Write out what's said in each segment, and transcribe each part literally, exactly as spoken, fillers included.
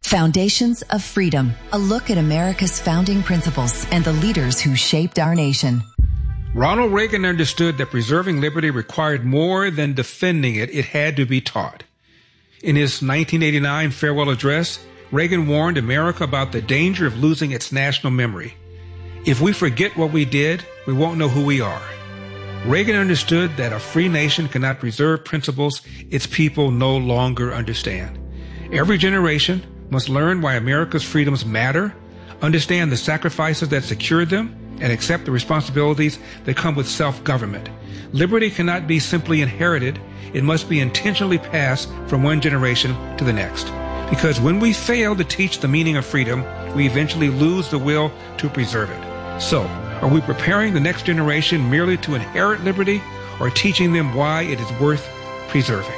Foundations of Freedom, a look at America's founding principles and the leaders who shaped our nation. Ronald Reagan understood that preserving liberty required more than defending it. It had to be taught. In his nineteen eighty-nine farewell address, Reagan warned America about the danger of losing its national memory. If we forget what we did, we won't know who we are. Reagan understood that a free nation cannot preserve principles its people no longer understand. Every generation must learn why America's freedoms matter, understand the sacrifices that secure them, and accept the responsibilities that come with self-government. Liberty cannot be simply inherited. It must be intentionally passed from one generation to the next. Because when we fail to teach the meaning of freedom, we eventually lose the will to preserve it. So, are we preparing the next generation merely to inherit liberty, or teaching them why it is worth preserving?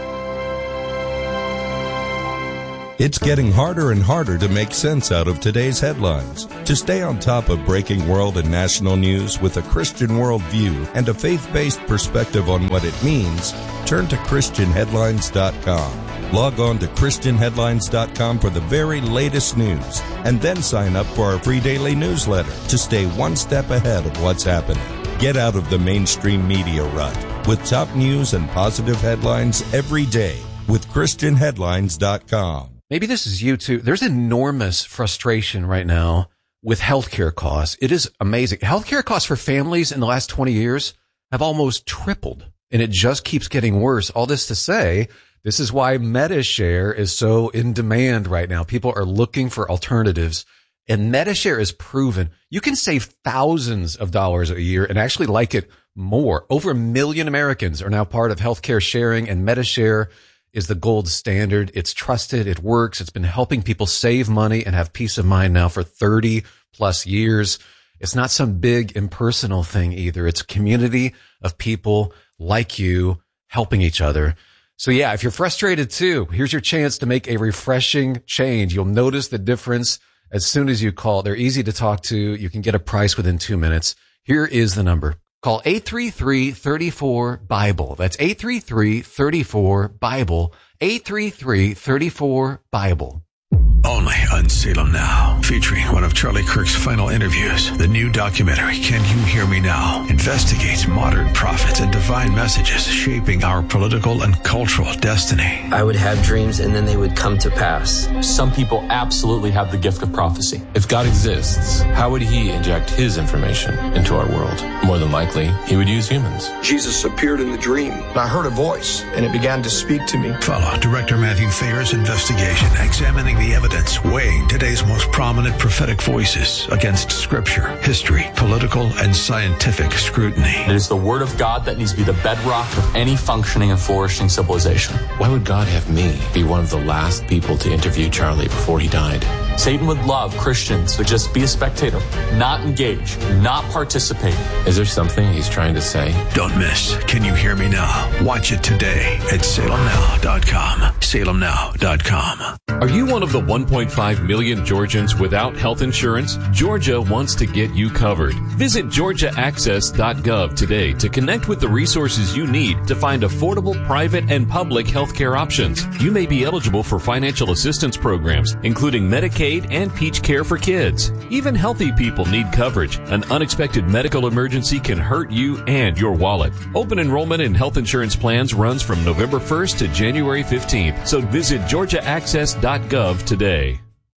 It's getting harder and harder to make sense out of today's headlines. To stay on top of breaking world and national news with a Christian worldview and a faith-based perspective on what it means, turn to Christian Headlines dot com. Log on to Christian Headlines dot com for the very latest news, and then sign up for our free daily newsletter to stay one step ahead of what's happening. Get out of the mainstream media rut with top news and positive headlines every day with Christian Headlines dot com. Maybe this is you too. There's enormous frustration right now with healthcare costs. It is amazing. Healthcare costs for families in the last twenty years have almost tripled, and it just keeps getting worse. All this to say, this is why MediShare is so in demand right now. People are looking for alternatives, and MediShare is proven you can save thousands of dollars a year and actually like it more. Over a million Americans are now part of healthcare sharing, and MediShare is the gold standard. It's trusted. It works. It's been helping people save money and have peace of mind now for thirty plus years. It's not some big impersonal thing either. It's a community of people like you helping each other. So yeah, if you're frustrated too, here's your chance to make a refreshing change. You'll notice the difference as soon as you call. They're easy to talk to. You can get a price within two minutes. Here is the number. Call eight three three, three four, Bible. That's eight three three, three four, Bible. eight three three, three four, Bible. Only on Salem Now, featuring one of Charlie Kirk's final interviews. The new documentary, Can You Hear Me Now?, investigates modern prophets and divine messages shaping our political and cultural destiny. I would have dreams and then they would come to pass. Some people absolutely have the gift of prophecy. If God exists, how would he inject his information into our world? More than likely, he would use humans. Jesus appeared in the dream, and I heard a voice, and it began to speak to me. Follow Director Matthew Thayer's investigation, examining the evidence, weighing today's most prominent prophetic voices against scripture, history, political, and scientific scrutiny. It is the word of God that needs to be the bedrock of any functioning and flourishing civilization. Why would God have me be one of the last people to interview Charlie before he died? Satan would love Christians to just be a spectator, not engage, not participate. Is there something he's trying to say? Don't miss Can You Hear Me Now? Watch it today at Salem Now dot com. Salem Now dot com. Are you one of the one point five million Georgians without health insurance? Georgia wants to get you covered. Visit Georgia Access dot gov today to connect with the resources you need to find affordable private and public health care options. You may be eligible for financial assistance programs, including Medicaid and Peach Care for kids. Even healthy people need coverage. An unexpected medical emergency can hurt you and your wallet. Open enrollment in health insurance plans runs from November first to January fifteenth, so visit Georgia Access dot gov today.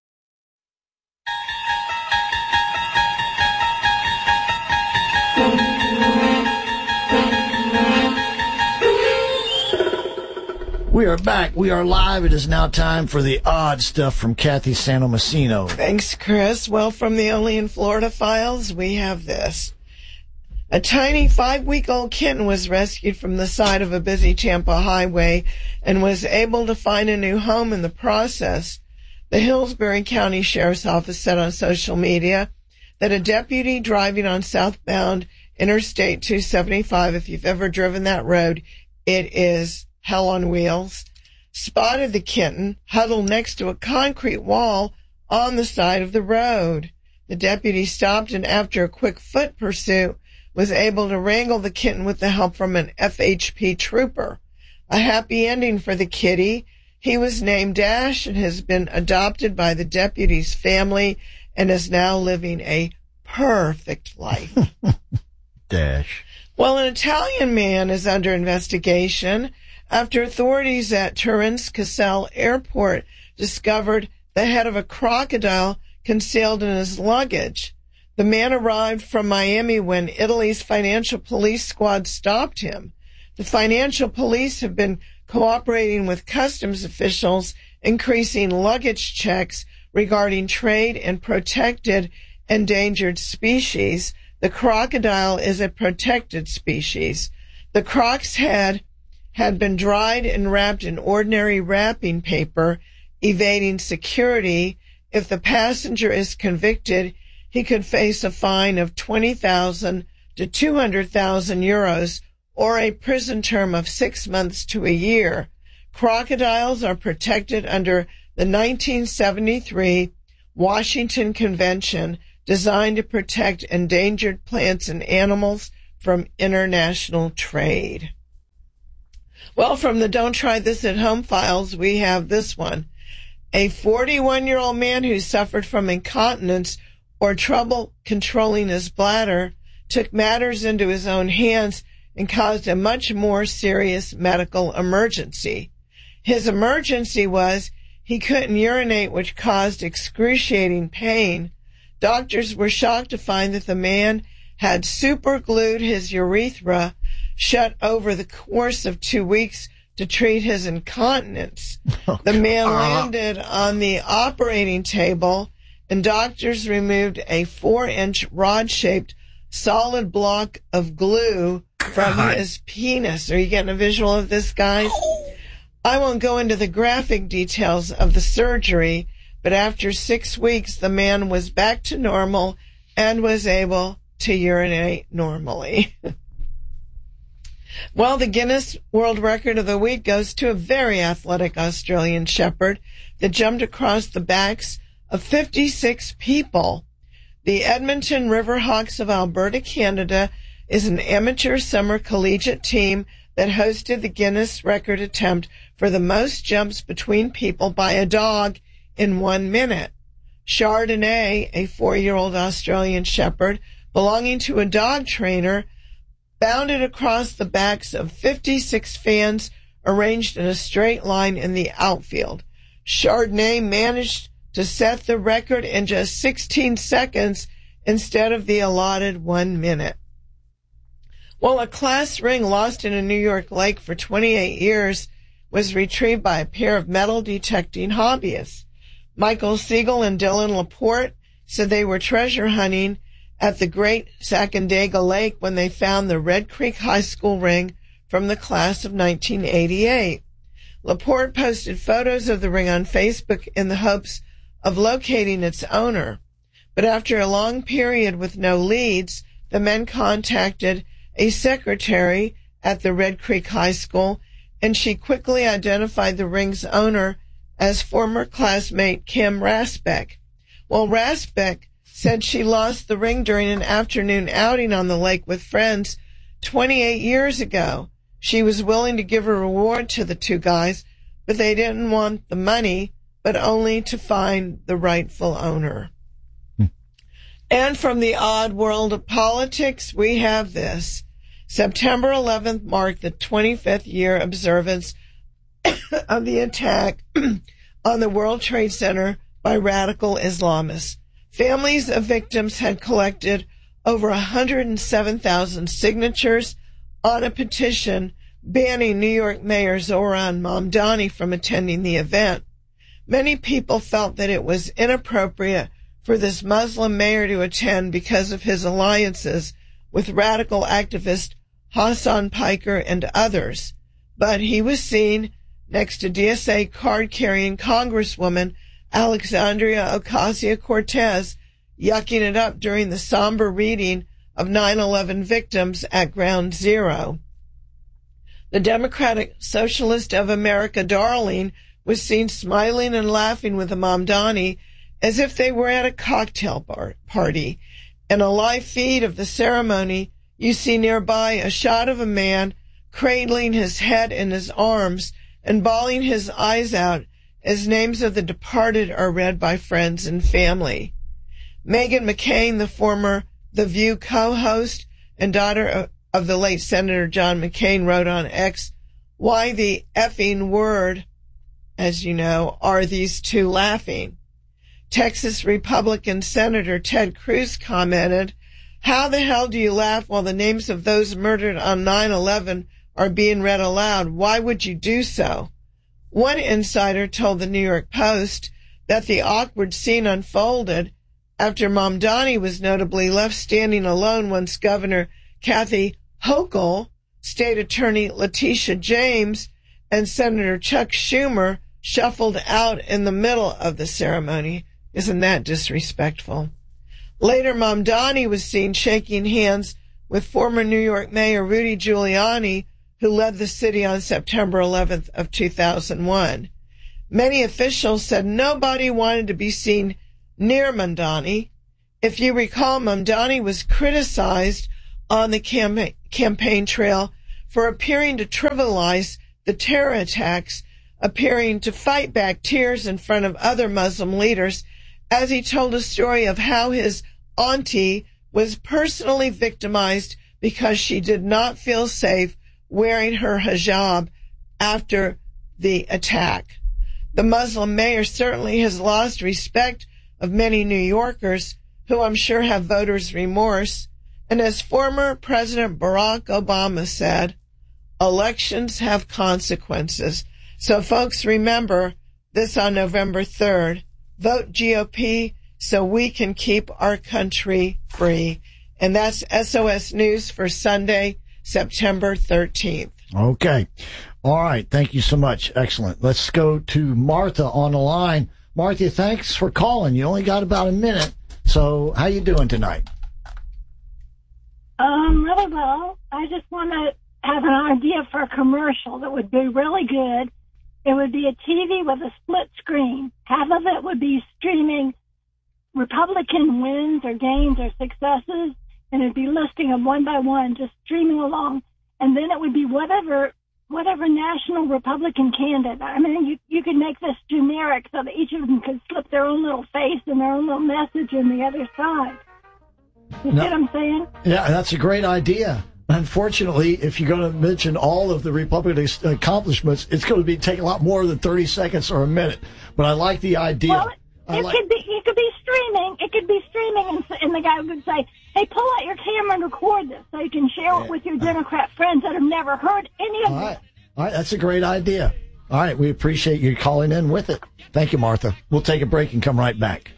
We are back. We are live. It is now time for the odd stuff from Kathy Santamassino. Thanks, Chris. Well, from the Only in Florida files, we have this. A tiny five-week-old kitten was rescued from the side of a busy Tampa highway and was able to find a new home in the process. The Hillsbury County Sheriff's Office said on social media that a deputy driving on southbound Interstate two seventy-five, if you've ever driven that road, it is hell on wheels, spotted the kitten huddled next to a concrete wall on the side of the road. The deputy stopped and after a quick foot pursuit was able to wrangle the kitten with the help from an F H P trooper. A happy ending for the kitty. He was named Dash and has been adopted by the deputy's family and is now living a perfect life. Dash. Well, an Italian man is under investigation after authorities at Turin's Casale Airport discovered the head of a crocodile concealed in his luggage. The man arrived from Miami when Italy's financial police squad stopped him. The financial police have been cooperating with customs officials, increasing luggage checks regarding trade in protected endangered species. The crocodile is a protected species. The croc's head had been dried and wrapped in ordinary wrapping paper, evading security. If the passenger is convicted, he could face a fine of twenty thousand to two hundred thousand euros or a prison term of six months to a year. Crocodiles are protected under the nineteen seventy-three Washington Convention, designed to protect endangered plants and animals from international trade. Well, from the Don't Try This at Home files, we have this one. A forty-one-year-old man who suffered from incontinence or trouble controlling his bladder took matters into his own hands and caused a much more serious medical emergency. His emergency was he couldn't urinate, which caused excruciating pain. Doctors were shocked to find that the man had superglued his urethra shut over the course of two weeks to treat his incontinence. Oh, the man landed on the operating table, and doctors removed a four-inch rod-shaped solid block of glue from God. his penis. Are you getting a visual of this, guys? I won't go into the graphic details of the surgery, but after six weeks, the man was back to normal and was able to urinate normally. Well, the Guinness World Record of the Week goes to a very athletic Australian shepherd that jumped across the backs of fifty-six people. The Edmonton Riverhawks of Alberta, Canada, is an amateur summer collegiate team that hosted the Guinness record attempt for the most jumps between people by a dog in one minute. Chardonnay, a four-year-old Australian shepherd belonging to a dog trainer, bounded across the backs of fifty-six fans arranged in a straight line in the outfield. Chardonnay managed to set the record in just sixteen seconds instead of the allotted one minute. Well, a class ring lost in a New York lake for twenty-eight years was retrieved by a pair of metal detecting hobbyists. Michael Siegel and Dylan Laporte said they were treasure hunting at the Great Sacandaga Lake when they found the Red Creek High School ring from the class of nineteen eighty-eight. Laporte posted photos of the ring on Facebook in the hopes of locating its owner. But after a long period with no leads, the men contacted a secretary at the Red Creek High School, and she quickly identified the ring's owner as former classmate Kim Rasbeck. Well, Rasbeck said she lost the ring during an afternoon outing on the lake with friends twenty-eight years ago. She was willing to give a reward to the two guys, but they didn't want the money, but only to find the rightful owner. Hmm. And from the odd world of politics, we have this. September eleventh marked the twenty-fifth year observance of the attack on the World Trade Center by radical Islamists. Families of victims had collected over one hundred seven thousand signatures on a petition banning New York Mayor Zohran Mamdani from attending the event. Many people felt that it was inappropriate for this Muslim mayor to attend because of his alliances with radical activist Hassan Piker and others. But he was seen next to D S A card-carrying Congresswoman Alexandria Ocasio-Cortez, yucking it up during the somber reading of nine eleven victims at Ground Zero. The Democratic Socialist of America darling was seen smiling and laughing with the Mamdani as if they were at a cocktail bar party. In a live feed of the ceremony, you see nearby a shot of a man cradling his head in his arms and bawling his eyes out as names of the departed are read by friends and family. Meghan McCain, the former The View co-host and daughter of the late Senator John McCain, wrote on X, "Why the effing word, as you know, are these two laughing?" Texas Republican Senator Ted Cruz commented, "How the hell do you laugh while the names of those murdered on nine eleven are being read aloud? Why would you do so?" One insider told the New York Post that the awkward scene unfolded after Mamdani was notably left standing alone once Governor Kathy Hochul, State Attorney Letitia James, and Senator Chuck Schumer shuffled out in the middle of the ceremony. Isn't that disrespectful? Later, Mamdani was seen shaking hands with former New York Mayor Rudy Giuliani, who led the city on September eleventh of two thousand one. Many officials said nobody wanted to be seen near Mamdani. If you recall, Mamdani was criticized on the cam- campaign trail for appearing to trivialize the terror attacks, appearing to fight back tears in front of other Muslim leaders, as he told a story of how his auntie was personally victimized because she did not feel safe wearing her hijab after the attack. The Muslim mayor certainly has lost respect of many New Yorkers, who I'm sure have voters' remorse. And as former President Barack Obama said, elections have consequences. So folks, remember this on November third. Vote G O P so we can keep our country free. And that's S O S News for Sunday, September thirteenth. Okay. All right. Thank you so much. Excellent. Let's go to Martha on the line. Martha, thanks for calling. You only got about a minute. So how you doing tonight? Um, really well. I just want to have an idea for a commercial that would be really good. It would be a T V with a split screen. Half of it would be streaming Republican wins or gains or successes, and it'd be listing them one by one, just streaming along. And then it would be whatever whatever national Republican candidate. I mean, you you could make this generic so that each of them could slip their own little face and their own little message on the other side. You no, see what I'm saying? Yeah, that's a great idea. Unfortunately, if you're going to mention all of the Republicans' accomplishments, it's going to be take a lot more than thirty seconds or a minute. But I like the idea. Well, I it like- could be it could be streaming. It could be streaming, and, and the guy would say, "Hey, pull out your camera and record this so you can share it with your Democrat friends that have never heard any of all this." Right. All right, that's a great idea. All right, we appreciate you calling in with it. Thank you, Martha. We'll take a break and come right back.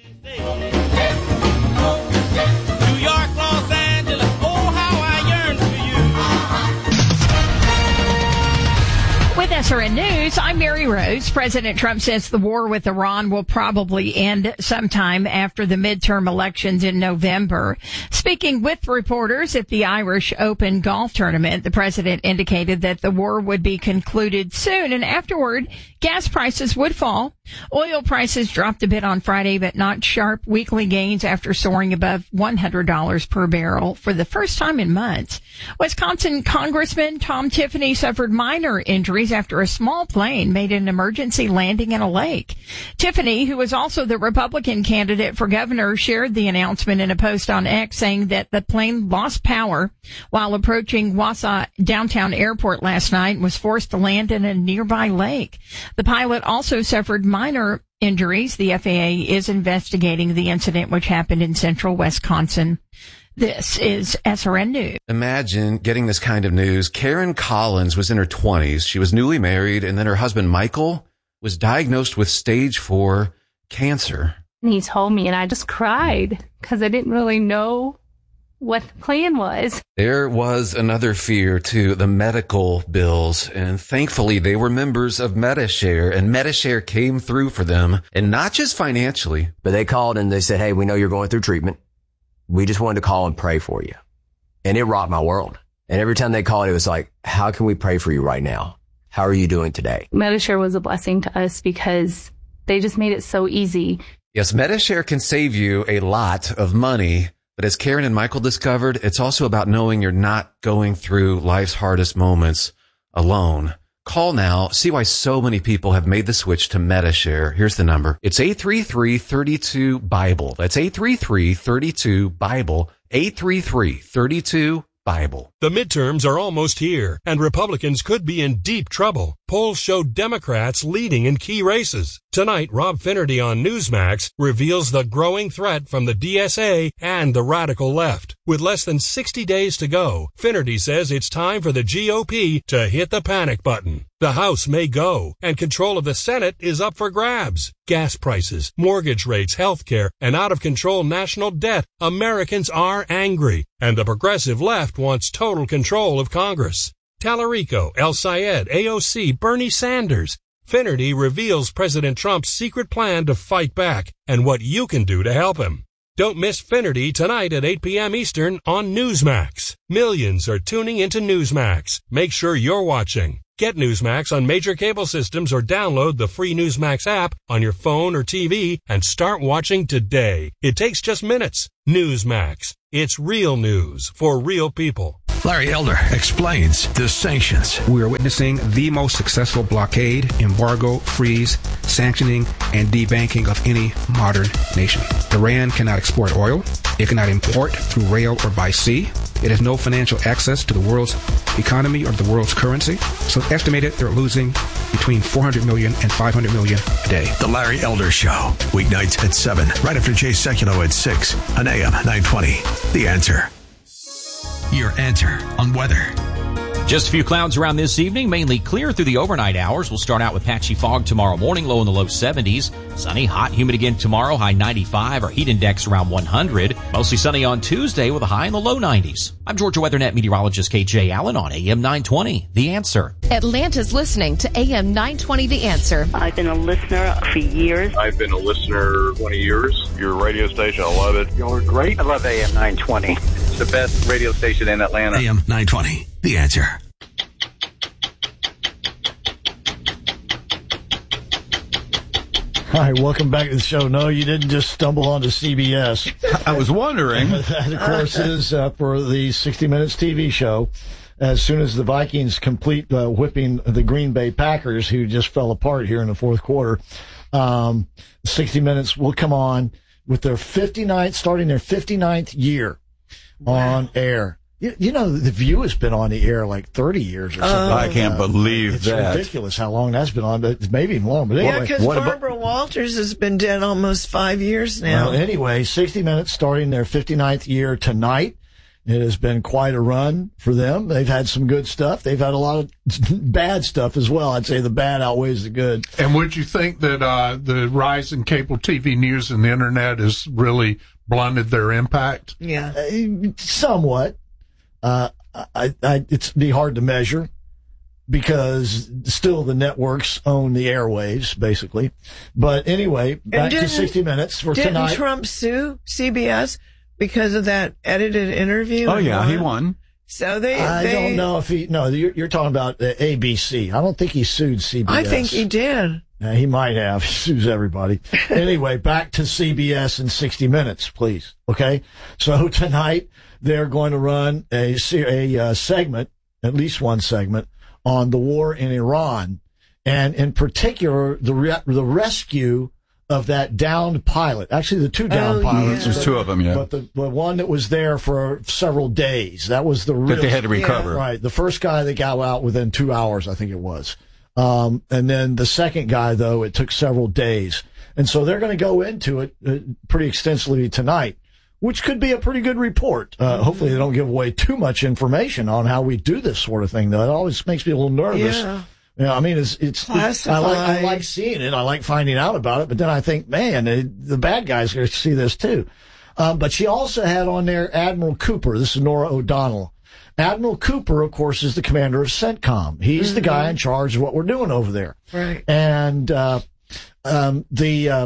With S R N News, I'm Mary Rose. President Trump says the war with Iran will probably end sometime after the midterm elections in November. Speaking with reporters at the Irish Open golf tournament, the president indicated that the war would be concluded soon, and afterward, gas prices would fall. Oil prices dropped a bit on Friday, but not sharp weekly gains after soaring above one hundred dollars per barrel for the first time in months. Wisconsin Congressman Tom Tiffany suffered minor injuries after a small plane made an emergency landing in a lake. Tiffany, who was also the Republican candidate for governor, shared the announcement in a post on X, saying that the plane lost power while approaching Wausau downtown airport last night and was forced to land in a nearby lake. The pilot also suffered minor injuries. The F A A is investigating the incident, which happened in central Wisconsin. This is S R N News. Imagine getting this kind of news. Karen Collins was in her twenties. She was newly married, and then her husband, Michael, was diagnosed with stage four cancer. And he told me, and I just cried because I didn't really know what the plan was. There was another fear, too, the medical bills. And thankfully, they were members of Medi-Share, and Medi-Share came through for them, and not just financially. But they called and they said, "Hey, we know you're going through treatment. We just wanted to call and pray for you." And it rocked my world. And every time they called, it was like, "How can we pray for you right now? How are you doing today?" Medi-Share was a blessing to us because they just made it so easy. Yes, Medi-Share can save you a lot of money. But as Karen and Michael discovered, it's also about knowing you're not going through life's hardest moments alone. Call now. See why so many people have made the switch to MediShare. Here's the number. It's eight three three, three two, BIBLE. That's eight three three, three two, BIBLE. eight three three, three two, BIBLE. The midterms are almost here, and Republicans could be in deep trouble. Polls show Democrats leading in key races. Tonight, Rob Finnerty on Newsmax reveals the growing threat from the D S A and the radical left. With less than sixty days to go, Finnerty says it's time for the G O P to hit the panic button. The House may go, and control of the Senate is up for grabs. Gas prices, mortgage rates, health care, and out-of-control national debt. Americans are angry, and the progressive left wants total control of Congress. Tallarico, El Sayed, A O C, Bernie Sanders. Finnerty reveals President Trump's secret plan to fight back and what you can do to help him. Don't miss Finnerty tonight at eight p.m. Eastern on Newsmax. Millions are tuning into Newsmax. Make sure you're watching. Get Newsmax on major cable systems or download the free Newsmax app on your phone or T V and start watching today. It takes just minutes. Newsmax. It's real news for real people. Larry Elder explains the sanctions. We are witnessing the most successful blockade, embargo, freeze, sanctioning, and debanking of any modern nation. Iran cannot export oil. It cannot import through rail or by sea. It has no financial access to the world's economy or the world's currency. So it's estimated they're losing between four hundred million and five hundred million a day. The Larry Elder Show, weeknights at seven, right after Jay Sekulow at six on A M nine twenty. The Answer. Your answer on weather. Just a few clouds around this evening, mainly clear through the overnight hours. We'll start out with patchy fog tomorrow morning, low in the low seventies. Sunny, hot, humid again tomorrow, high ninety-five. Our heat index around one hundred. Mostly sunny on Tuesday with a high in the low nineties. I'm Georgia WeatherNet meteorologist K J Allen on A M nine twenty. The Answer. Atlanta's listening to A M nine twenty. The Answer. I've been a listener for years. I've been a listener twenty years. Your radio station, I love it. Y'all are great. I love A M nine twenty. It's the best radio station in Atlanta. A M nine twenty. The Answer. All right, welcome back to the show. No, you didn't just stumble onto C B S. I was wondering. That, of course, is uh, for the sixty minutes T V show. As soon as the Vikings complete uh, whipping the Green Bay Packers, who just fell apart here in the fourth quarter, um, sixty minutes will come on with their fifty-ninth, starting their fifty-ninth year wow. on air. You, you know, The View has been on the air like thirty years or something. Uh, I can't uh, believe it's that. It's ridiculous how long that's been on, but maybe even longer. But yeah, anyway, because Barbara about, Walters has been dead almost five years now. Well, anyway, sixty minutes starting their fifty-ninth year tonight. It has been quite a run for them. They've had some good stuff. They've had a lot of bad stuff as well. I'd say the bad outweighs the good. And would you think that uh, the rise in cable T V news and the internet has really blunted their impact? Yeah. Uh, somewhat. Uh, I, I, it's be hard to measure because still the networks own the airwaves, basically. But anyway, back to sixty minutes for didn't tonight. Didn't Trump sue C B S because of that edited interview? Oh, yeah, won? he won. So they, I they, don't know if he, no, you're, you're talking about uh, A B C. I don't think he sued C B S. I think he did. Uh, he might have. He sues everybody. Anyway, back to C B S in sixty minutes, please. Okay? So tonight, they're going to run a, a uh, segment, at least one segment, on the war in Iran, and in particular, the re- the rescue of that downed pilot. Actually, the two downed oh, pilots. Yeah. There's two of them, yeah. But the, the one that was there for several days, that was the real... That they had to recover. Yeah, right. The first guy, they got out within two hours, I think it was. Um, and then the second guy, though, it took several days. And so they're going to go into it uh, pretty extensively tonight, which could be a pretty good report. Uh, mm-hmm. Hopefully they don't give away too much information on how we do this sort of thing, though. It always makes me a little nervous. Yeah. You know, I mean, it's, it's, it's I like, I like seeing it. I like finding out about it, but then I think, man, it, the bad guys are going to see this too. Um, but she also had on there Admiral Cooper. This is Nora O'Donnell. Admiral Cooper, of course, is the commander of CENTCOM. He's mm-hmm. the guy in charge of what we're doing over there. Right. And, uh, um, the, uh,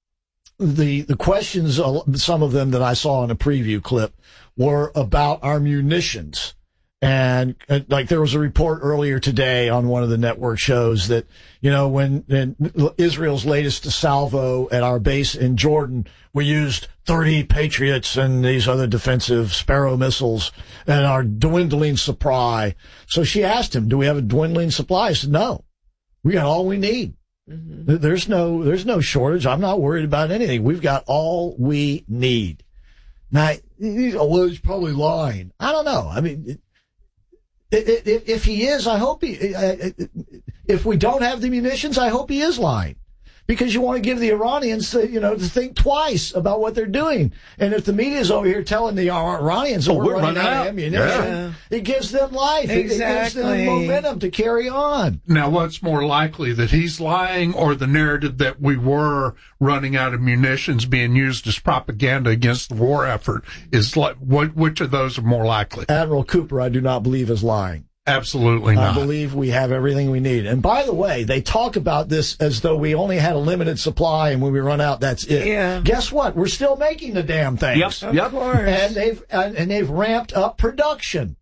the, the questions, uh, some of them that I saw in a preview clip were about our munitions And uh, like there was a report earlier today on one of the network shows that, you know, when, when Israel's latest salvo at our base in Jordan, we used thirty Patriots and these other defensive Sparrow missiles and our dwindling supply. So she asked him, do we have a dwindling supply? He said, no, we got all we need. Mm-hmm. There's no, there's no shortage. I'm not worried about anything. We've got all we need. Now, oh, well, he's probably lying. I don't know. I mean, it, it, it, if he is, I hope he, if we don't have the munitions, I hope he is lying. Because you want to give the Iranians, to, you know, to think twice about what they're doing. And if the media is over here telling the Iranians, oh, we're, we're running, running out of ammunition, yeah. it gives them life. Exactly. It, it gives them momentum to carry on. Now, what's more likely, that he's lying or the narrative that we were running out of munitions being used as propaganda against the war effort? Is like, what, which of those are more likely? Admiral Cooper, I do not believe, is lying. Absolutely not. I believe we have everything we need. And by the way, they talk about this as though we only had a limited supply, and when we run out, that's it. Yeah. Guess what? We're still making the damn things. Yep. Yep. Of course. And they've and they've ramped up production.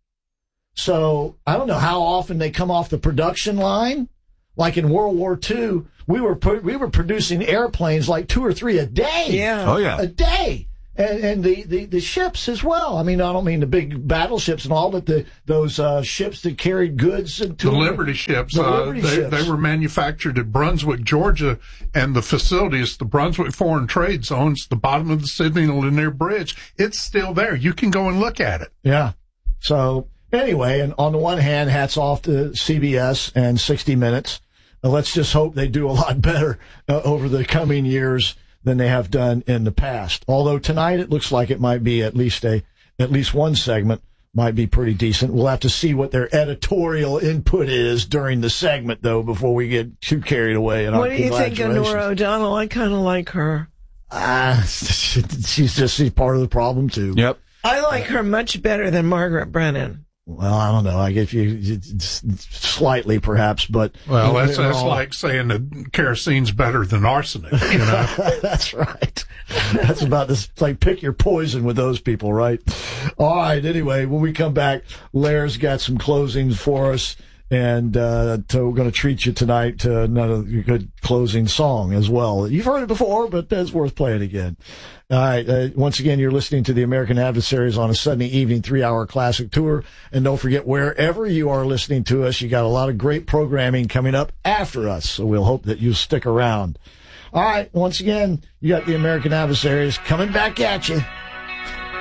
So I don't know how often they come off the production line. Like in World War Two, we were we were producing airplanes like two or three a day. Yeah. Oh yeah. A day. And, and the, the, the ships as well. I mean, I don't mean the big battleships and all, but the those uh, ships that carried goods. And the Liberty ships. The uh, Liberty they, ships. They were manufactured at Brunswick, Georgia, and the facility is the Brunswick Foreign Trade Zone. It's the bottom of the Sidney Lanier Bridge. It's still there. You can go and look at it. Yeah. So anyway, and on the one hand, hats off to C B S and sixty minutes. Uh, let's just hope they do a lot better uh, over the coming years than they have done in the past. Although tonight it looks like it might be at least a, at least one segment might be pretty decent. We'll have to see what their editorial input is during the segment, though, before we get too carried away. In what our do you think of Nora O'Donnell? I kind of like her. Ah, uh, she's just she's part of the problem too. Yep. I like her much better than Margaret Brennan. Well, I don't know. I guess you slightly, perhaps, but well, that's that's all like saying that kerosene's better than arsenic. You know, that's right. That's about this. It's like pick your poison with those people, right? All right. Anyway, when we come back, Lair's got some closings for us, and uh, to, we're going to treat you tonight to another good closing song as well. You've heard it before, but it's worth playing again. All right. Uh, once again, you're listening to the American Adversaries on a Sunday evening three-hour classic tour. And don't forget, wherever you are listening to us, you got a lot of great programming coming up after us. So we'll hope that you stick around. All right. Once again, you got the American Adversaries coming back at you.